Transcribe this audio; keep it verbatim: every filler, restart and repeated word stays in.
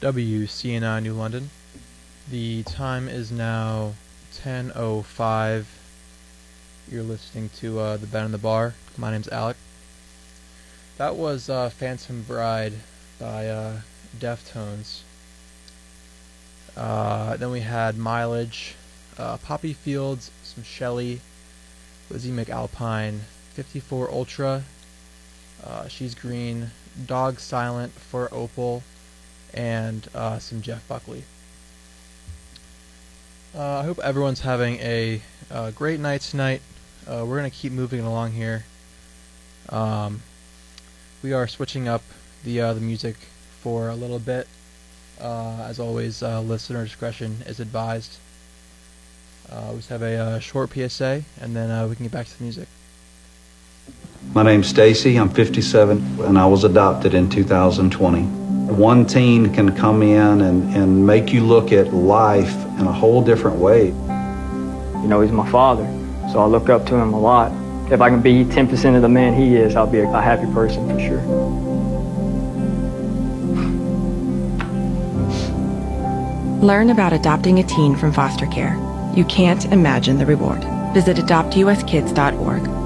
W C N I New London. The time is now ten oh five. You're listening to uh, The Bed in the Bar. My name's Alec. That was uh, Phantom Bride by uh, Deftones. Uh, then we had Mileage, uh, Poppy Fields, some Shelly, Lizzie McAlpine, fifty-four Ultra, uh, She's Green, Dog Silent for Opal, and uh, some Jeff Buckley. Uh, I hope everyone's having a uh, great night tonight. Uh, we're going to keep moving along here. Um, we are switching up the uh, the music for a little bit. Uh, as always, uh, listener discretion is advised. Uh, we just have a uh, short P S A, and then uh, we can get back to the music. My name's Stacy. I'm fifty-seven, and I was adopted in two thousand twenty. One teen can come in and, and make you look at life in a whole different way. You know, he's my father, so I look up to him a lot. If I can be ten percent of the man he is, I'll be a, a happy person for sure. Learn about adopting a teen from foster care. You can't imagine the reward. Visit adopt u s kids dot org.